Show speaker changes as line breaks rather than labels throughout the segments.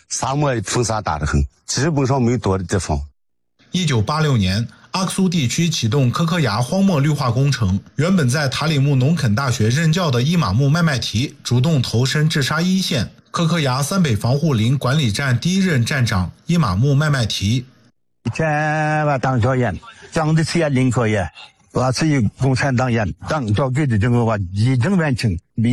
沙漠风沙大得很，基本上没有多的地方。
1986年，阿克苏地区启动科科牙荒漠绿化工程。原本在塔里木农肯大学任教的伊玛目麦麦提主动投身治沙一线。科科牙三北防护林管理站第一任站长伊玛目麦麦提：
以前我当教员，讲的是林科研，我是一共产党员，当教给的这个我一正完成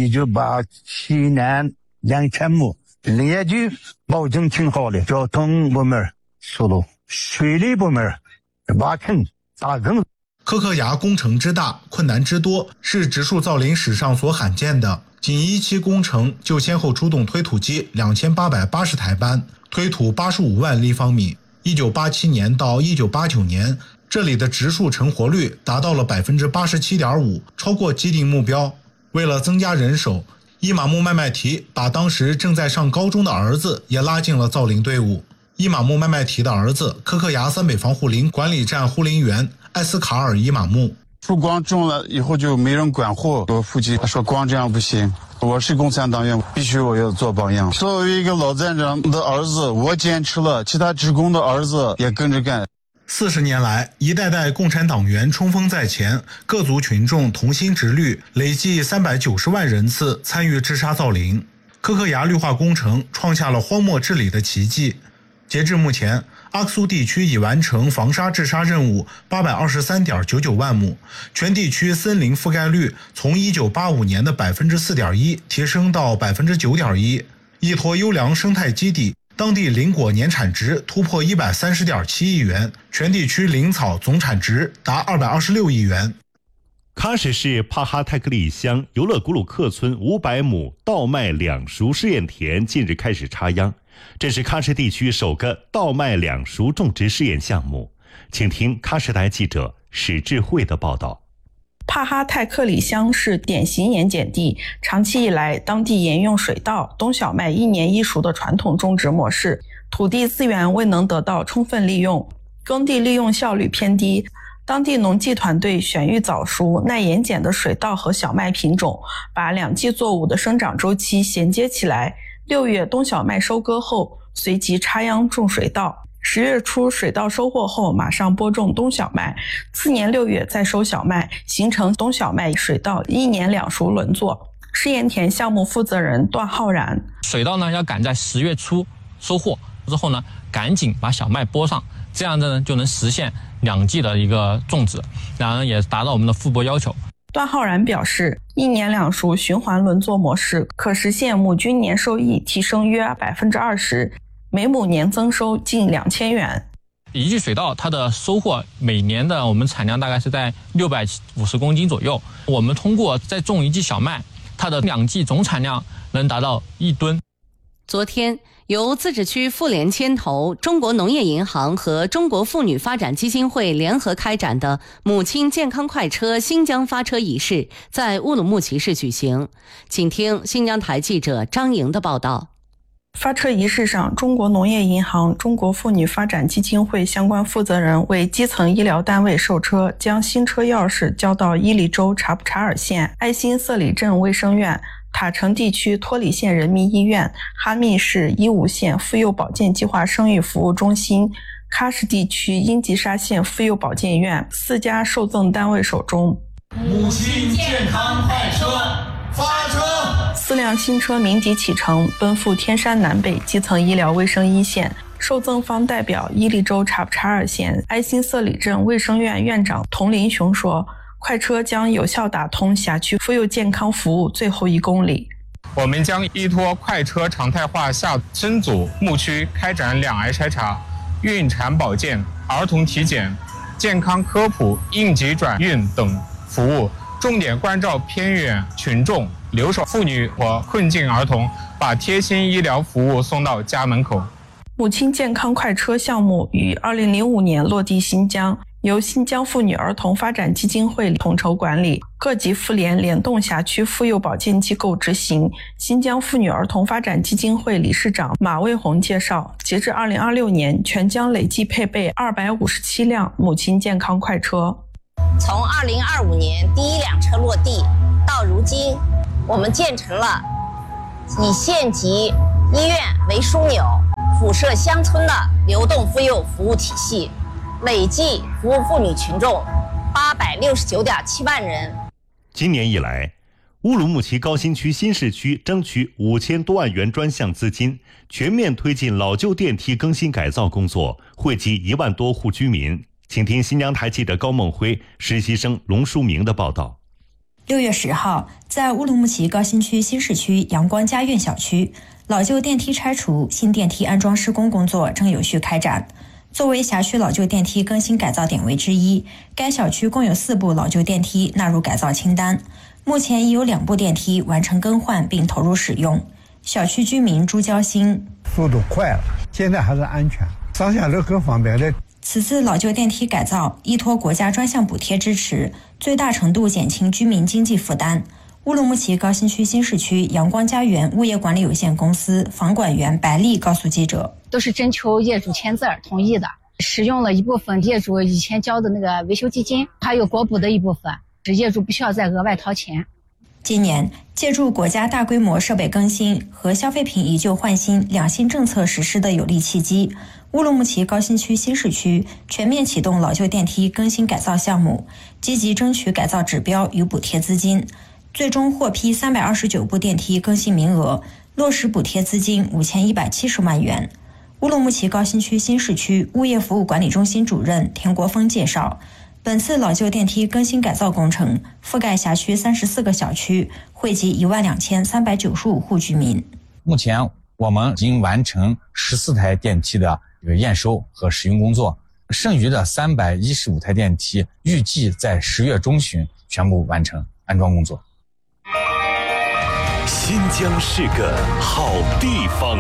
，1987年2000亩，连续保证挺好的，交通部门速度，水利部门挖坑打坑。
科科牙工程之大，困难之多，是植树造林史上所罕见的。仅一期工程就先后出动推土机2880台班，推土85万立方米。1987年到1989年，这里的植树成活率达到了 87.5%， 超过既定目标。为了增加人手，伊玛目麦麦提把当时正在上高中的儿子也拉进了造林队伍。伊玛目麦麦提的儿子，科科牙三北防护林管理站护林员艾斯卡尔伊玛目。
树光种了以后就没人管护，我父亲他说光这样不行，我是共产党员，必须我要做榜样。作为一个老站长的儿子，我坚持了，其他职工的儿子也跟着干。
40年来，一代代共产党员冲锋在前，各族群众同心直虑，累计390万人次参与治沙造林。科科牙绿化工程创下了荒漠治理的奇迹。截至目前，阿克苏地区已完成防沙治沙任务823.99万亩，全地区森林覆盖率从1985年的 4.1% 提升到 9.1%。依托优良生态基地，当地林果年产值突破130.7亿元，全地区林草总产值达226亿元。
喀什市帕哈泰克里乡尤勒古鲁克村500亩稻麦两熟试验田近日开始插秧，这是喀什地区首个稻麦两熟种植试验项目。请听喀什台记者史智慧的报道。
帕哈泰克里乡是典型盐碱地，长期以来当地沿用水稻、冬小麦一年一熟的传统种植模式，土地资源未能得到充分利用，耕地利用效率偏低。当地农技团队选育早熟、耐盐碱的水稻和小麦品种，把两季作物的生长周期衔接起来。6月冬小麦收割后，随即插秧种水稻。10月初水稻收获后，马上播种冬小麦。次年6月再收小麦，形成冬小麦水稻1年2熟轮作。试验田项目负责人段浩然：
水稻呢要赶在10月初收获之后呢，赶紧把小麦播上，这样子呢就能实现2季的一个种植，然后也达到我们的复播要求。
段浩然表示，1年2熟循环轮作模式可实现亩均年收益提升约 20%， 每亩年增收近2000元。
一季水稻它的收获每年的我们产量大概是在650公斤左右，我们通过再种1季小麦，它的2季总产量能达到1吨。
昨天，由自治区妇联牵头，中国农业银行和中国妇女发展基金会联合开展的母亲健康快车新疆发车仪式在乌鲁木齐市举行。请听新疆台记者张莹的报道。
发车仪式上，中国农业银行、中国妇女发展基金会相关负责人为基层医疗单位授车，将新车钥匙交到伊犁州察布查尔县艾辛色里镇卫生院、塔城地区托里县人民医院、哈密市伊吾县妇幼保健计划生育服务中心、喀什地区英吉沙县妇幼保健院4家受赠单位手中。
母亲健康快车发车
，4辆新车鸣笛启程，奔赴天山南北基层医疗卫生一线。受赠方代表伊犁州察布查尔县艾辛色里镇卫生院院长童林雄说，快车将有效打通辖区妇幼健康服务最后1公里。
我们将依托快车常态化下分组牧区开展两癌筛查、孕产保健、儿童体检、健康科普、应急转运等服务，重点关照偏远群众、留守妇女和困境儿童，把贴心医疗服务送到家门口。
母亲健康快车项目于2005年落地新疆，由新疆妇女儿童发展基金会统筹管理，各级妇联联动辖区妇幼保健机构执行。新疆妇女儿童发展基金会理事长马卫红介绍，截至2026年，全疆累计配备257辆母亲健康快车。
从2025年第1辆车落地到如今，我们建成了以县级医院为枢纽，辐射乡村的流动妇幼服务体系，累计服务妇女群众869.7万人。
今年以来，乌鲁木齐高新区新市区争取5000多万元专项资金，全面推进老旧电梯更新改造工作，惠及1万多户居民。请听新疆台记者高梦辉、实习生龙书明的报道。
6月10号，在乌鲁木齐高新区新市区阳光家苑小区，老旧电梯拆除、新电梯安装施工工作正有序开展。作为辖区老旧电梯更新改造点位之一，该小区共有4部老旧电梯纳入改造清单，目前已有2部电梯完成更换并投入使用。小区居民朱交新：
速度快了，现在还是安全，上下楼更方便了。
此次老旧电梯改造依托国家专项补贴支持，最大程度减轻居民经济负担。乌鲁木齐高新区新市区阳光家园物业管理有限公司房管员白丽告诉记者，
都是征求业主签字同意的，使用了一部分业主以前交的那个维修基金，还有国补的一部分，业主不需要再额外掏钱。
今年，借助国家大规模设备更新和消费品以旧换新两新政策实施的有利契机，乌鲁木齐高新区新市区全面启动老旧电梯更新改造项目，积极争取改造指标与补贴资金，最终获批329部电梯更新名额，落实补贴资金5170万元。乌鲁木齐高新区新市区物业服务管理中心主任田国峰介绍，本次老旧电梯更新改造工程覆盖辖区34个小区，惠及12395户居民。
目前我们已经完成14台电梯的验收和使用工作，剩余的315台电梯预计在10月中旬全部完成安装工作。
新疆是个好地方。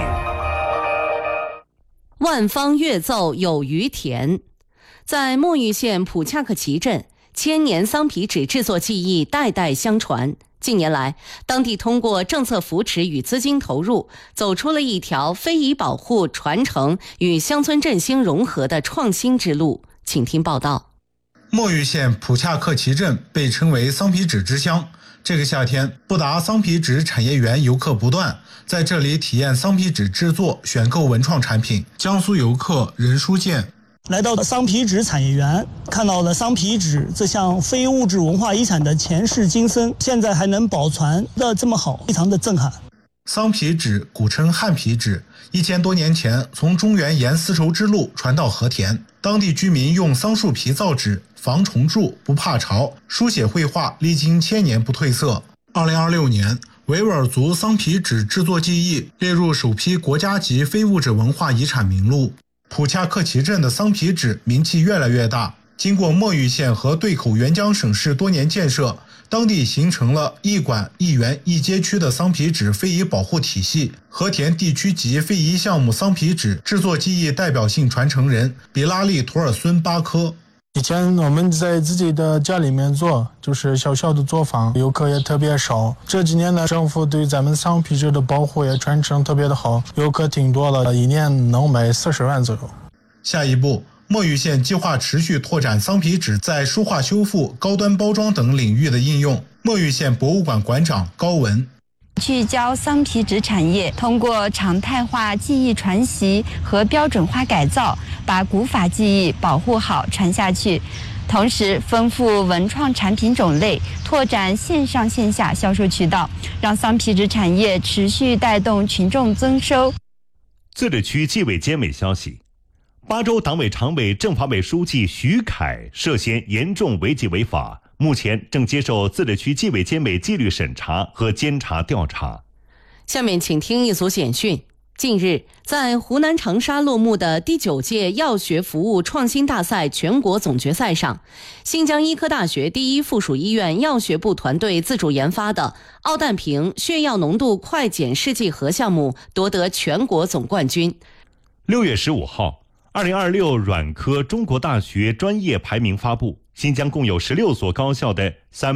万方乐奏有余田。在墨玉县普恰克旗镇，1000年桑皮纸制作技艺代代相传。近年来，当地通过政策扶持与资金投入，走出了一条非遗保护、传承与乡村振兴融合的创新之路。请听报道。
墨玉县普恰克旗镇被称为桑皮纸之乡。这个夏天，布达桑皮纸产业园游客不断，在这里体验桑皮纸制作、选购文创产品。江苏游客任书建
来到桑皮纸产业园，看到了桑皮纸这项非物质文化遗产的前世今生，现在还能保存的这么好，非常的震撼。
桑皮纸古称汉皮纸，1000多年前从中原沿丝绸之路传到和田，当地居民用桑树皮造纸，防虫蛀，不怕潮，书写绘画历经1000年不褪色。2026年，维吾尔族桑皮纸制作技艺列入首批国家级非物质文化遗产名录。普恰克旗镇的桑皮纸名气越来越大，经过墨玉县和对口沅江省市多年建设，当地形成了一管一园一街区的桑皮纸非遗保护体系。和田地区级非遗项目桑皮纸制作技艺代表性传承人比拉利图尔孙巴科。
以前我们在自己的家里面做，就是小小的作坊，游客也特别少。这几年呢，政府对咱们桑皮纸的保护也传承特别的好，游客挺多了，一年能卖40万左右。
下一步，墨玉县计划持续拓展桑皮纸在书画修复、高端包装等领域的应用。墨玉县博物馆馆长高文。
聚焦桑皮纸产业，通过常态化技艺传习和标准化改造，把古法技艺保护好传下去，同时丰富文创产品种类，拓展线上线下销售渠道，让桑皮纸产业持续带动群众增收。
自治区纪委监委消息，巴州党委常委、政法委书记徐凯涉嫌严重违纪违法，目前正接受自治区纪委监委纪律审查和监察调查。
下面请听一组简讯。近日，在湖南长沙落幕的第9届药学服务创新大赛全国总决赛上，新疆医科大学第1附属医院药学部团队自主研发的奥氮平血药浓度快检试剂盒项目夺得全国总冠军。
6月15号，2026软科中国大学专业排名发布，新疆共有16所高校的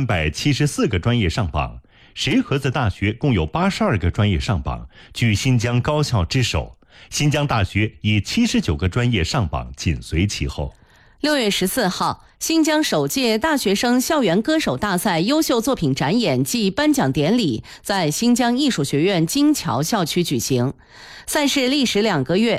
374个专业上榜，石河子大学共有82个专业上榜，居新疆高校之首。新疆大学以79个专业上榜紧随其后。
6月14号，新疆首届大学生校园歌手大赛优秀作品展演暨颁奖典礼在新疆艺术学院金桥校区举行。赛事历时2个月，